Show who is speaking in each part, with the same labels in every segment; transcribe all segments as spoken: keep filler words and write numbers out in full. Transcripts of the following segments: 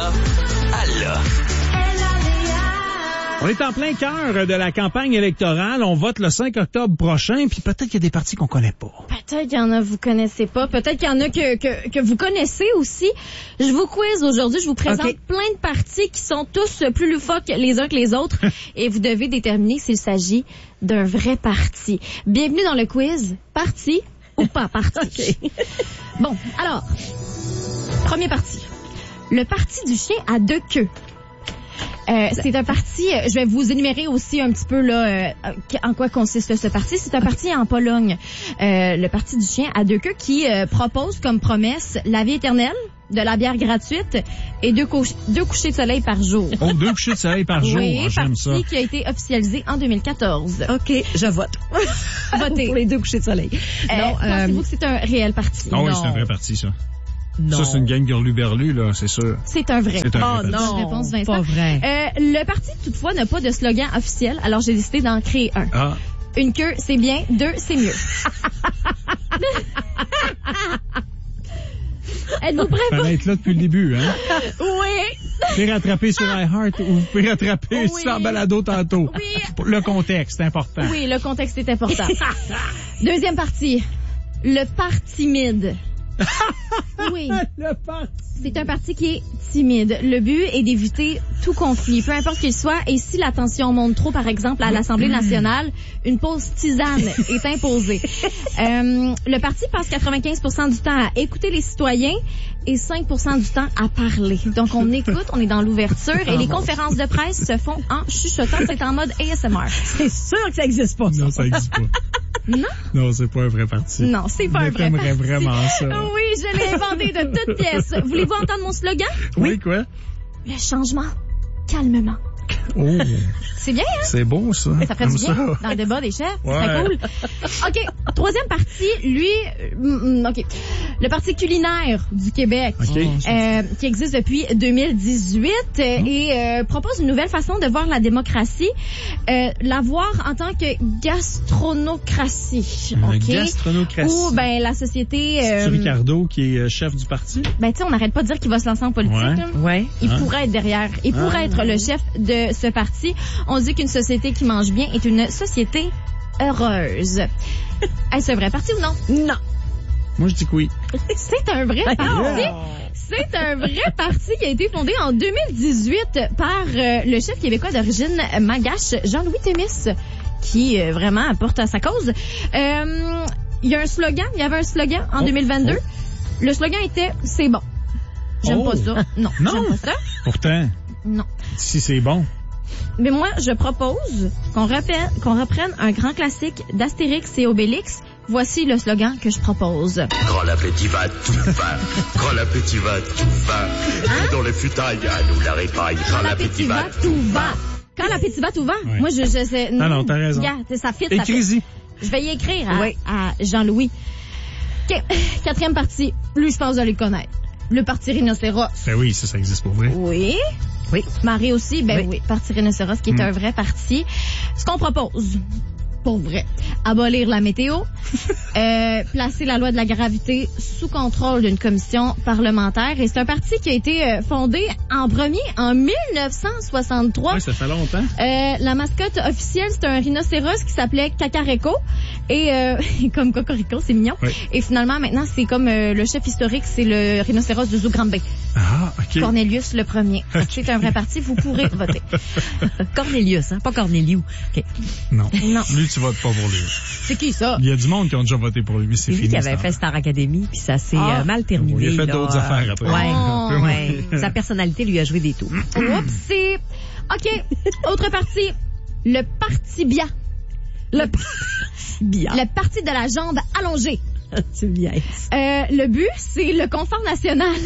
Speaker 1: a, elle l'a.
Speaker 2: On est en plein cœur de la campagne électorale. On vote le cinq octobre prochain, puis peut-être qu'il y a des partis qu'on connaît pas.
Speaker 3: Peut-être qu'il y en a que vous connaissez pas. Peut-être qu'il y en a que, que, que vous connaissez aussi. Je vous quiz aujourd'hui. Je vous présente okay. plein de partis qui sont tous plus loufoques les uns que les autres. Et vous devez déterminer s'il s'agit d'un vrai parti. Bienvenue dans le quiz. Parti ou pas parti? Okay. Bon, alors, premier parti. Le parti du chien à deux queues. Euh, c'est un parti, je vais vous énumérer aussi un petit peu là euh, en quoi consiste ce parti. C'est un parti en Pologne, euh, le parti du chien à deux queues qui euh, propose comme promesse la vie éternelle, de la bière gratuite et deux, couch- deux couchers de soleil par jour.
Speaker 2: Oh, deux couchers de soleil par jour,
Speaker 3: oui,
Speaker 2: oh, j'aime ça.
Speaker 3: Parti qui a été officialisé en deux mille quatorze.
Speaker 4: OK, je vote.
Speaker 3: Votez.
Speaker 4: Pour les deux couchers de soleil.
Speaker 3: Euh,
Speaker 4: non,
Speaker 3: pensez-vous
Speaker 4: euh...
Speaker 3: que c'est un réel parti?
Speaker 2: Oh,
Speaker 3: non.
Speaker 2: oui, c'est un vrai parti, ça.
Speaker 4: Non.
Speaker 2: Ça, c'est une gang girlu-berlu, là, c'est sûr.
Speaker 3: C'est un vrai.
Speaker 2: C'est un
Speaker 4: oh
Speaker 2: vrai
Speaker 4: non,
Speaker 2: parti.
Speaker 3: Réponse, Vincent.
Speaker 4: pas vrai.
Speaker 3: Euh, le parti, toutefois, n'a pas de slogan officiel, alors j'ai décidé d'en créer un.
Speaker 2: Ah.
Speaker 3: Une queue, c'est bien. Deux, c'est mieux. Êtes-vous prêts?
Speaker 2: Fallait être là depuis le début, hein?
Speaker 3: Oui.
Speaker 2: Vous pouvez rattraper sur iHeart ou vous pouvez rattraper
Speaker 3: Oui.
Speaker 2: sur balado tantôt.
Speaker 3: Oui.
Speaker 2: Le contexte, c'est important.
Speaker 3: Oui, le contexte est important. Deuxième partie. Le parti timide. Oui.
Speaker 2: Le parti.
Speaker 3: C'est un parti qui est timide. Le but est d'éviter tout conflit, peu importe qu'il soit. Et si la tension monte trop, par exemple, à l'Assemblée nationale, une pause tisane est imposée. Euh, le parti passe quatre-vingt-quinze pour cent du temps à écouter les citoyens et cinq pour cent du temps à parler. Donc, on écoute, on est dans l'ouverture et les conférences de presse se font en chuchotant. C'est en mode A S M R.
Speaker 4: C'est sûr que ça existe pas.
Speaker 2: Non, ça existe pas.
Speaker 3: Non?
Speaker 2: Non, c'est pas un vrai parti.
Speaker 3: Non, c'est pas un vrai parti.
Speaker 2: J'aimerais vraiment ça.
Speaker 3: Oui, je l'ai inventé de toutes pièces. Voulez-vous entendre mon slogan?
Speaker 2: Oui, quoi?
Speaker 3: Le changement, calmement.
Speaker 2: Oh,
Speaker 3: C'est bien, hein?
Speaker 2: c'est beau, ça.
Speaker 3: Mais ça ferait du bien
Speaker 2: ça.
Speaker 3: dans le débat des chefs.
Speaker 2: Ouais.
Speaker 3: C'est très cool. OK. Troisième parti, lui, euh, OK. Le Parti culinaire du Québec,
Speaker 2: OK.
Speaker 3: euh, qui existe depuis deux mille dix-huit euh,
Speaker 2: Mmh.
Speaker 3: et euh, propose une nouvelle façon de voir la démocratie, euh, la voir en tant que gastronocratie.
Speaker 2: Une
Speaker 3: OK?
Speaker 2: gastronocratie.
Speaker 3: Ou, ben, la société...
Speaker 2: C'est
Speaker 3: Euh,
Speaker 2: Ricardo qui est chef du parti?
Speaker 3: ben, tu sais, on n'arrête pas de dire qu'il va se lancer en politique.
Speaker 2: Ouais.
Speaker 3: Là.
Speaker 4: Ouais.
Speaker 3: Il
Speaker 2: Hein?
Speaker 3: pourrait être derrière. Il pourrait
Speaker 2: Ah.
Speaker 3: être le chef de ce parti. On dit qu'une société qui mange bien est une société heureuse. Est-ce un vrai parti ou non?
Speaker 4: Non.
Speaker 2: Moi, je dis que oui.
Speaker 3: C'est un vrai parti. C'est un vrai parti qui a été fondé en deux mille dix-huit par euh, le chef québécois d'origine malgache, Jean-Louis Témis, qui euh, vraiment apporte à sa cause. Euh, il y a un slogan, il y avait un slogan en
Speaker 2: Oh,
Speaker 3: deux mille vingt-deux.
Speaker 2: oh.
Speaker 3: Le slogan était « C'est bon ». J'aime
Speaker 2: Oh.
Speaker 3: pas ça. Non,
Speaker 2: Non.
Speaker 3: j'aime pas ça.
Speaker 2: Pourtant,
Speaker 3: Non.
Speaker 2: si c'est bon.
Speaker 3: Mais moi, je propose qu'on reprenne, qu'on reprenne un grand classique d'Astérix et Obélix. Voici le slogan que je propose.
Speaker 5: Quand l'appétit va, tout va. Quand l'appétit va, tout va.
Speaker 3: Hein?
Speaker 5: Dans les futailles, à nous la répaille. Quand l'appétit va,
Speaker 3: tout va. Quand l'appétit va, tout va.
Speaker 2: Ouais.
Speaker 3: Moi, je, je sais.
Speaker 2: Non, non, t'as raison.
Speaker 3: Regarde, ça fit, ça fit.
Speaker 2: Écris-y.
Speaker 3: Je vais y écrire à,
Speaker 4: Oui.
Speaker 3: à Jean-Louis. OK. Quatrième partie. Lui, je pense que vous allez le connaître. Le parti rhinocéros.
Speaker 2: Ben oui, ça, ça existe pour vrai.
Speaker 3: Oui.
Speaker 4: Oui.
Speaker 3: Marie aussi, ben oui,
Speaker 4: Oui.
Speaker 3: Parti rhinocéros, qui est
Speaker 2: Mm.
Speaker 3: un vrai parti. Ce qu'on propose, pour vrai, abolir la météo, euh, placer la loi de la gravité sous contrôle d'une commission parlementaire. Et c'est un parti qui a été euh, fondé en premier en mille neuf cent soixante-trois.
Speaker 2: Ouais, ça fait longtemps.
Speaker 3: Euh, la mascotte officielle, c'est un rhinocéros qui s'appelait Cacarico. Et euh, comme Cocorico, c'est mignon.
Speaker 2: Oui.
Speaker 3: Et finalement, maintenant, c'est comme euh, le chef historique, c'est le rhinocéros de Zougranbé.
Speaker 2: Ah, OK.
Speaker 3: Cornelius le premier. C'est un vrai parti, vous pourrez voter.
Speaker 4: Cornelius, hein, pas Corneliu. OK.
Speaker 2: Non.
Speaker 3: Non.
Speaker 2: Lui, tu votes pas pour lui.
Speaker 3: C'est qui ça?
Speaker 2: Il y a du monde qui ont déjà voté pour lui, mais c'est
Speaker 4: C'est lui
Speaker 2: fini.
Speaker 4: qui avait
Speaker 2: ça.
Speaker 4: fait Star Academy, puis ça s'est
Speaker 3: Ah.
Speaker 4: euh, mal terminé.
Speaker 2: Il a fait
Speaker 4: là.
Speaker 2: d'autres affaires après.
Speaker 4: Ouais,
Speaker 3: Oh.
Speaker 4: ouais. Sa personnalité lui a joué des tours.
Speaker 3: Oups, c'est... OK, autre parti. Le parti bien. Le,
Speaker 4: Bien.
Speaker 3: le parti de la jambe allongée.
Speaker 4: Tu viens.
Speaker 3: Euh, le but, c'est le confort national.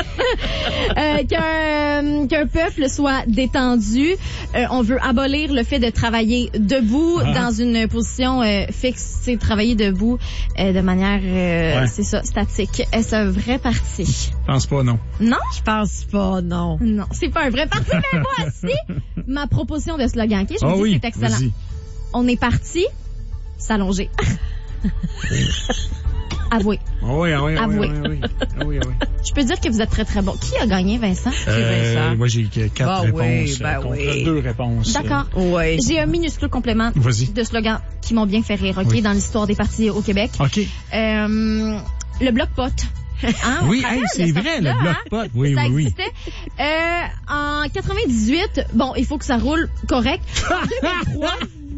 Speaker 3: euh, qu'un, qu'un peuple soit détendu. Euh, on veut abolir le fait de travailler debout
Speaker 2: Ah.
Speaker 3: dans une position euh, fixe. C'est travailler debout euh, de manière, euh,
Speaker 2: Ouais.
Speaker 3: c'est ça, statique. Est-ce un vrai parti?
Speaker 2: Je pense pas, non.
Speaker 3: Non?
Speaker 4: Je pense pas, non.
Speaker 3: Non, c'est pas un vrai parti, mais voici ma proposition de slogan. OK? Je vous
Speaker 2: Ah
Speaker 3: dis,
Speaker 2: oui,
Speaker 3: c'est excellent.
Speaker 2: vas-y.
Speaker 3: On est parti s'allonger. Avouez.
Speaker 2: Oui, oui, oui.
Speaker 3: Avouez.
Speaker 2: Oui, oui, oui, oui, oui.
Speaker 3: Je peux dire que vous êtes très, très bon. Qui a gagné, Vincent?
Speaker 2: Euh,
Speaker 4: Vincent.
Speaker 2: moi, j'ai quatre
Speaker 4: Ah
Speaker 2: réponses
Speaker 4: oui, ben
Speaker 2: euh, contre
Speaker 4: oui.
Speaker 2: deux réponses.
Speaker 3: D'accord.
Speaker 4: Oui.
Speaker 3: J'ai un minuscule complément
Speaker 2: Vas-y.
Speaker 3: de slogans qui m'ont bien fait rire, OK,
Speaker 2: Oui.
Speaker 3: dans l'histoire des partis au Québec.
Speaker 2: OK.
Speaker 3: Euh, le bloc-pot. Hein, on
Speaker 2: Oui,
Speaker 3: se
Speaker 2: hey,
Speaker 3: rappelle
Speaker 2: c'est
Speaker 3: de
Speaker 2: vrai,
Speaker 3: cette
Speaker 2: le
Speaker 3: là,
Speaker 2: bloc-pot.
Speaker 3: hein?
Speaker 2: Oui,
Speaker 3: ça
Speaker 2: oui, oui.
Speaker 3: existait. Euh, en quatre-vingt-dix-huit, bon, il faut que ça roule correct. En deux mille trois,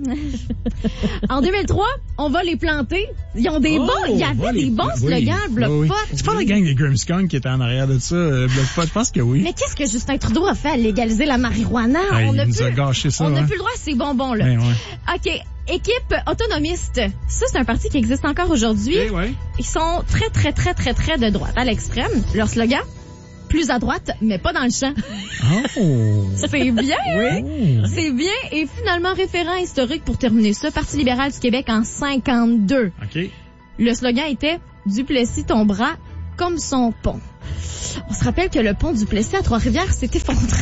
Speaker 3: en deux mille trois, on va les planter. Ils ont des
Speaker 2: Oh,
Speaker 3: bons, il y
Speaker 2: on va
Speaker 3: avait
Speaker 2: les-
Speaker 3: des bons
Speaker 2: oui,
Speaker 3: slogans,
Speaker 2: oui,
Speaker 3: bloc-pot.
Speaker 2: oui. C'est pas la gang des Grimmskong qui était en arrière de ça, euh, bloc-pot? Je pense que oui.
Speaker 3: Mais qu'est-ce que Justin Trudeau a fait à légaliser la marijuana?
Speaker 2: Hey,
Speaker 3: on
Speaker 2: il
Speaker 3: n'a
Speaker 2: nous
Speaker 3: plus,
Speaker 2: a gâché ça.
Speaker 3: on n'a
Speaker 2: hein.
Speaker 3: plus le droit à ces bonbons-là.
Speaker 2: Ben, ouais.
Speaker 3: OK. Équipe autonomiste. Ça, c'est un parti qui existe encore aujourd'hui.
Speaker 2: Eh, ouais.
Speaker 3: Ils sont très, très, très, très, très de droite, à l'extrême. Leur slogan, plus à droite, mais pas dans le champ.
Speaker 2: Oh.
Speaker 3: C'est bien, hein?
Speaker 2: Oh.
Speaker 3: C'est bien. Et finalement, référent historique pour terminer ça, Parti libéral du Québec en cinquante-deux.
Speaker 2: OK.
Speaker 3: Le slogan était « Duplessis ton bras comme son pont ». On se rappelle que le pont Duplessis à Trois-Rivières s'est effondré.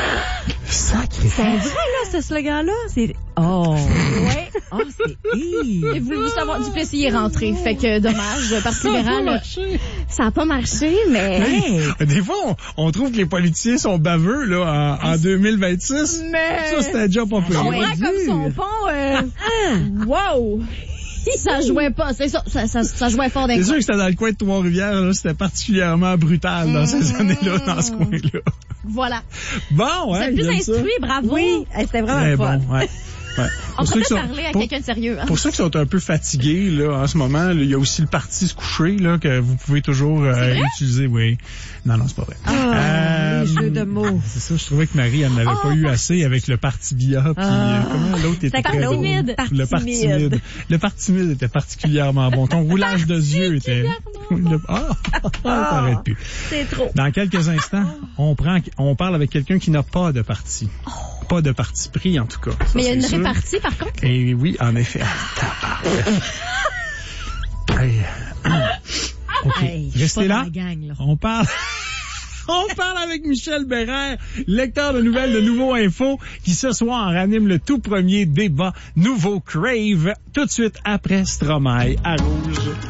Speaker 2: Sacré.
Speaker 4: C'est vrai, là, ce slogan-là? C'est... Oh!
Speaker 3: Ouais.
Speaker 4: Oh, c'est...
Speaker 3: Et voulez-vous savoir, Duplessis est rentré. Fait que dommage, le Parti
Speaker 2: Ça a pas
Speaker 3: libéral,
Speaker 2: marché.
Speaker 3: ça a pas marché, mais...
Speaker 4: Hey!
Speaker 2: Des fois, on, on trouve que les politiciens sont baveux, là, en, en deux mille vingt-six.
Speaker 3: Mais...
Speaker 2: Ça, c'était déjà pas
Speaker 3: Son
Speaker 2: pire.
Speaker 3: bras comme son pont, euh... wow! Ça jouait pas, c'est ça, ça, ça, ça jouait fort d'un
Speaker 2: C'est
Speaker 3: coup.
Speaker 2: sûr que c'était dans le coin de Trois-Rivières, là, c'était particulièrement brutal dans ces années-là, dans ce coin-là.
Speaker 3: Voilà.
Speaker 2: Bon,
Speaker 3: Vous
Speaker 2: ouais.
Speaker 3: êtes plus
Speaker 2: j'aime
Speaker 3: instruit,
Speaker 2: ça.
Speaker 3: bravo.
Speaker 4: Oui, hey, c'était vraiment
Speaker 2: Très
Speaker 4: le fun.
Speaker 2: bon, ouais. Ouais.
Speaker 3: On
Speaker 2: Pour ceux
Speaker 3: pourrait
Speaker 2: qui sont-
Speaker 3: parler à
Speaker 2: pour-
Speaker 3: quelqu'un de sérieux. Hein?
Speaker 2: Pour ceux qui sont un peu fatigués là en ce moment, là, il y a aussi le parti se coucher là que vous pouvez toujours euh, utiliser. Oui. Non, non, c'est pas vrai.
Speaker 4: Ah, les jeux de mots.
Speaker 2: C'est ça, je trouvais que Marie elle n'avait
Speaker 3: Oh,
Speaker 2: pas eu
Speaker 3: parti-
Speaker 2: assez avec le parti Bia puis euh, comment l'autre était
Speaker 4: C'est
Speaker 2: très drôle.
Speaker 3: timide.
Speaker 2: Le parti timide. Le parti timide était particulièrement bon. Ton roulage de yeux était le... Ah, ah, t'arrêtes plus.
Speaker 4: C'est trop.
Speaker 2: Dans quelques instants, on prend on parle avec quelqu'un qui n'a pas de parti. Pas de parti pris en tout cas. Ça,
Speaker 3: Mais il y a
Speaker 2: c'est
Speaker 3: une
Speaker 2: sûr.
Speaker 3: répartie, par contre.
Speaker 2: Et oui, en effet. Hey. OK.
Speaker 4: Hey, je suis
Speaker 2: Restez
Speaker 4: pas
Speaker 2: là.
Speaker 4: dans la gang, là.
Speaker 2: On parle... On parle avec Michel Bérère, lecteur de nouvelles de Nouveau Info, qui ce soir anime le tout premier débat Nouveau Crave, tout de suite après Stromae à Rouge.